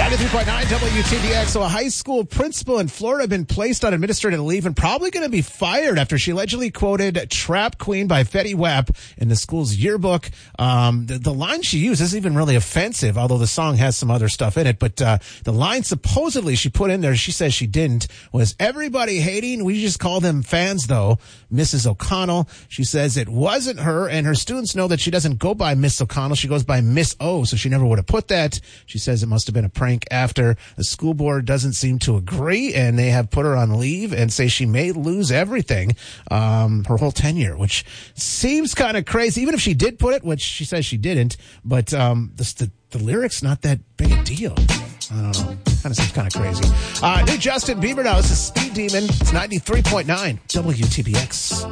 93.9 WTDX. So a high school principal in Florida has been placed on administrative leave and probably going to be fired after she allegedly quoted Trap Queen by Fetty Wap in the school's yearbook. The line she used isn't even really offensive, although the song has some other stuff in it. But the line supposedly she put in there, she says she didn't, was everybody hating. We just call them fans, though. Mrs. O'Connell, she says it wasn't her, and her students know that she doesn't go by Miss O'Connell. She goes by Miss O, so she never would have put that. She says it must have been a prank after. The school board doesn't seem to agree, and they have put her on leave and say she may lose everything, her whole tenure, which seems kind of crazy, even if she did put it, which she says she didn't. But the lyrics, not that big a deal. I don't know. Kind of seems kind of crazy. New Justin Bieber now. This is Speed Demon. It's 93.9 WTBX.